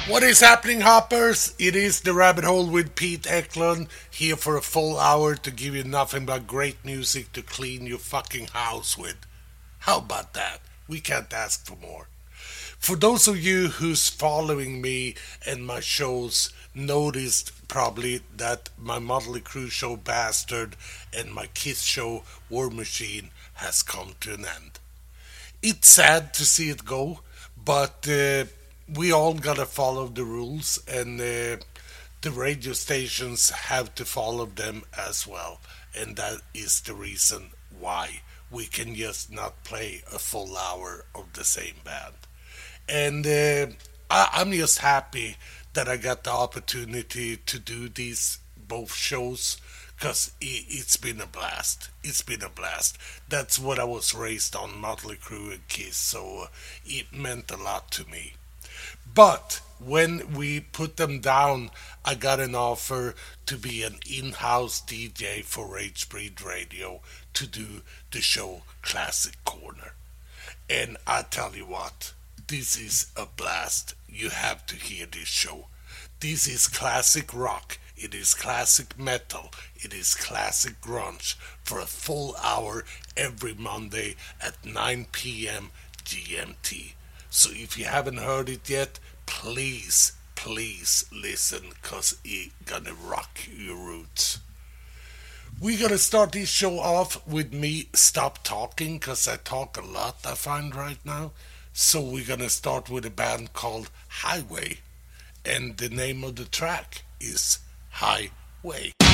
What is happening, hoppers? It is the Rabbit Hole with Pete Eklund here for a full hour to give you nothing but great music to clean your fucking house with. How about that? We can't ask for more. For those of you who's following me and my shows, noticed probably that my Motley Crue show Bastard and my Kiss show War Machine has come to an end. It's sad to see it go, but we all gotta follow the rules, and the radio stations have to follow them as well, and that is the reason why we can just not play a full hour of the same band. And I'm just happy that I got the opportunity to do these both shows because it's been a blast. It's been a blast. That's what I was raised on, Motley Crue and Kiss, so it meant a lot to me. But when we put them down, I got an offer to be an in-house DJ for Rage Breed Radio to do the show Classic Corner. And I tell you what, this is a blast. You have to hear this show. This is classic rock. It is classic metal. It is classic grunge for a full hour every Monday at 9 p.m. GMT. So if you haven't heard it yet, please listen because it's gonna rock your roots. We're gonna start this show off with me stop talking because I talk a lot, I find right now. So we're gonna start with a band called Highway, and the name of the track is Highway.